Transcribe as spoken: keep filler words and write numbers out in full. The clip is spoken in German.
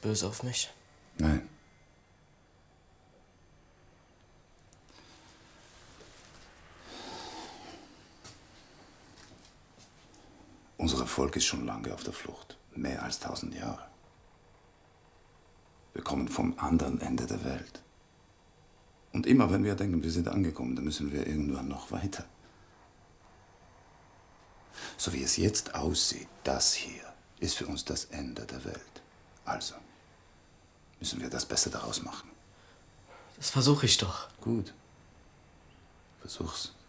böse auf mich? Nein. Unser Volk ist schon lange auf der Flucht. Mehr als tausend Jahre. Wir kommen vom anderen Ende der Welt. Und immer wenn wir denken, wir sind angekommen, dann müssen wir irgendwann noch weiter. So wie es jetzt aussieht, das hier ist für uns das Ende der Welt. Also müssen wir das Beste daraus machen. Das versuche ich doch. Gut. Versuch's.